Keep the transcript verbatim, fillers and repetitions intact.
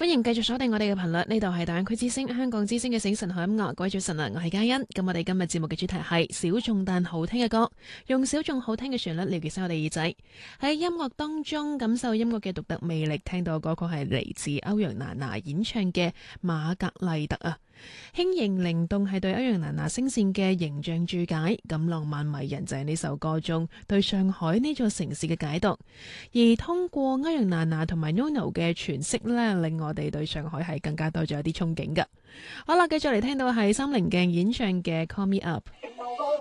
迎繼續鎖定我哋嘅頻率，呢度係大灣區之聲、香港之聲嘅醒神海音樂。各位早晨啊，我係嘉欣。咁我哋今日節目嘅主題係小眾但好聽嘅歌，用小眾好聽嘅旋律撩起晒我哋耳仔，喺音樂當中感受音樂嘅獨特魅力。聽到歌曲係嚟自歐陽娜娜演唱嘅《瑪格麗特》啊。輕盈靈動係對歐陽娜娜聲線嘅形象注解，咁浪漫迷人就係呢首歌中對上海呢座城市嘅解讀。而通過歐陽娜娜同埋 Nono 嘅詮釋呢，令我哋對上海係更加多咗一啲憧憬噶。好啦，繼續嚟聽到係三棱鏡演唱嘅《Call Me Up》。